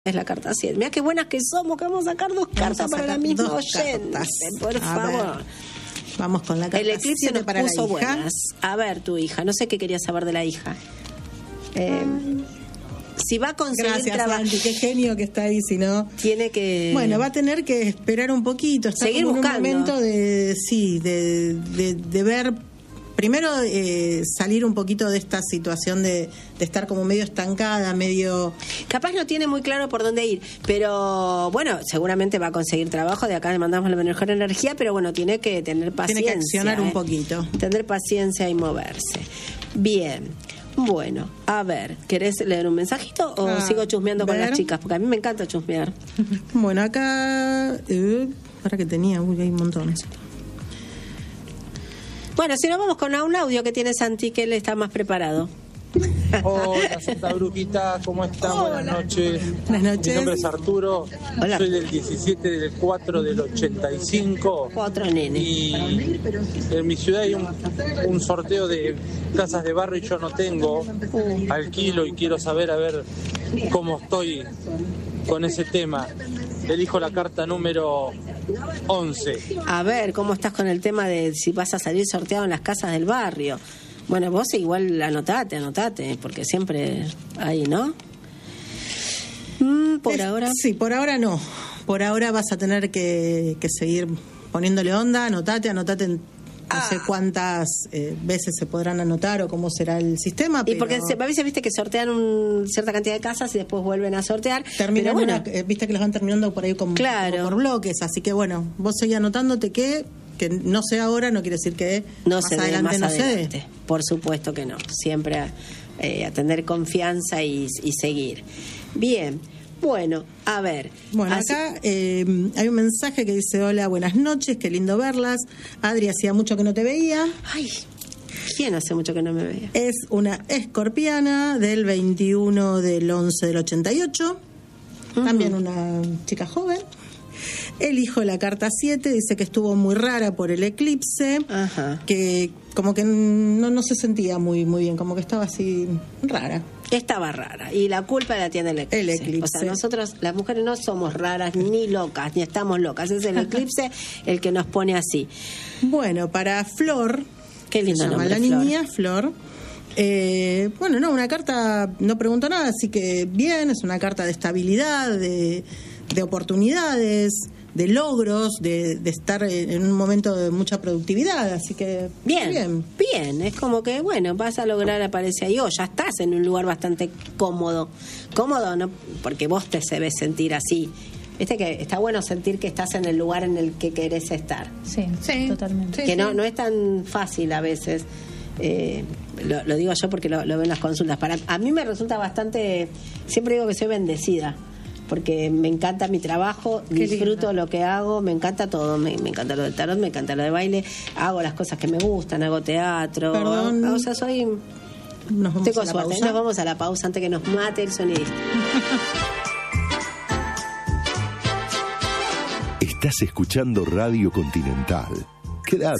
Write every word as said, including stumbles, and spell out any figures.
Es la carta siete. Mira qué buenas que somos, que vamos a sacar dos cartas para la misma oyente. Por favor. Ver, vamos con la carta. El eclipse nos para puso la hija. buenas. A ver, tu hija. No sé qué querías saber de la hija. Eh, si va a conseguir Gracias, trabajo. Santi, qué genio que está ahí, si no. Tiene que. Bueno, va a tener que esperar un poquito. Está seguir como en buscando. un momento de. Sí, de, de, de ver. Primero, eh, salir un poquito de esta situación de, de estar como medio estancada, medio... Capaz no tiene muy claro por dónde ir, pero bueno, seguramente va a conseguir trabajo, de acá le mandamos la mejor energía, pero bueno, tiene que tener paciencia. Tiene que accionar ¿eh? un poquito. Tener paciencia y moverse. Bien, bueno, a ver, ¿querés leer un mensajito o Ah, sigo chusmeando con ver. las chicas? Porque a mí me encanta chusmear. Bueno, acá... Eh, para que tenía, uy, hay montones. Bueno, si no vamos con un audio que tiene Santi, que él está más preparado. Hola, Santa Brujita, ¿cómo están? Hola. Buenas noches. Buenas noches. Mi nombre es Arturo, Hola. soy del diecisiete del cuatro del ochenta y cinco. Otro nene. Y en mi ciudad hay un, un sorteo de casas de barrio y yo no tengo, alquilo y quiero saber a ver cómo estoy con ese tema. Elijo la carta número once. A ver, ¿cómo estás con el tema de si vas a salir sorteado en las casas del barrio? Bueno, vos igual anotate, anotate, porque siempre hay, ¿no? Mm, por Es- ahora... Sí, por ahora no. Por ahora vas a tener que, que seguir poniéndole onda, anotate, anotate en no Ah. sé cuántas eh, veces se podrán anotar o cómo será el sistema. Y pero porque se- a veces viste que sortean un, cierta cantidad de casas y después vuelven a sortear. terminan pero bueno, una- eh, viste que los van terminando por ahí con, Claro. como por bloques, así que bueno, vos seguís anotándote que que no sé ahora, no quiere decir que no más se dé, adelante más no se adelante. dé. Por supuesto que no. Siempre a, eh, a tener confianza y, y seguir. Bien, bueno, a ver. Bueno, así- acá eh, hay un mensaje que dice: hola, buenas noches, qué lindo verlas. Adri, hacía mucho que no te veía. Ay, ¿quién hace mucho que no me veía? Es una escorpiana del veintiuno del once del ochenta y ocho. También una chica joven. Elijo la carta siete, dice que estuvo muy rara por el eclipse, Ajá. que como que no, no se sentía muy, muy bien, como que estaba así rara. Estaba rara y la culpa la tiene el eclipse. El eclipse. O sea, nosotros las mujeres no somos raras ni locas, ni estamos locas. Es el eclipse el que nos pone así. Bueno, para Flor, Qué lindo se llama nombre, la Flor. niña, Flor. Eh, bueno, no, una carta, no pregunto nada, así que bien, es una carta de estabilidad, de, de oportunidades, de logros, de, de estar en un momento de mucha productividad, así que Bien, bien. bien, es como que, bueno, vas a lograr aparecer ahí, o ya estás en un lugar bastante cómodo. Cómodo, no, porque vos te debes sentir así. Viste que está bueno sentir que estás en el lugar en el que querés estar. Sí, Sí, totalmente. sí. que no, no es tan fácil a veces. Eh, lo, lo digo yo porque lo, lo veo en las consultas. Para a mí me resulta bastante, siempre digo que soy bendecida, porque me encanta mi trabajo, Qué disfruto lindo. lo que hago, me encanta todo, me, me encanta lo del tarot, me encanta lo de baile, hago las cosas que me gustan, hago teatro, Perdón. o sea, soy Nos vamos tengo a la suerte. pausa. Nos vamos a la pausa antes que nos mate el sonidista. Estás escuchando Radio Continental. Quédate.